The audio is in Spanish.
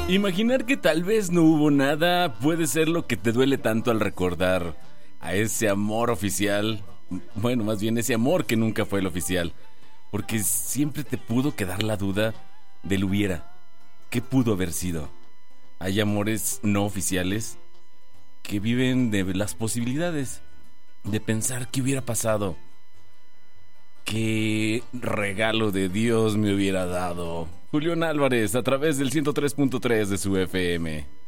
Imaginar que tal vez no hubo nada puede ser lo que te duele tanto al recordar a ese amor oficial. Bueno, más bien ese amor que nunca fue el oficial. Porque siempre te pudo quedar la duda del hubiera. ¿Qué pudo haber sido? Hay amores no oficiales que viven de las posibilidades, de pensar qué hubiera pasado. ¿Qué regalo de Dios me hubiera dado? Julián Álvarez, a través del 103.3 de su FM.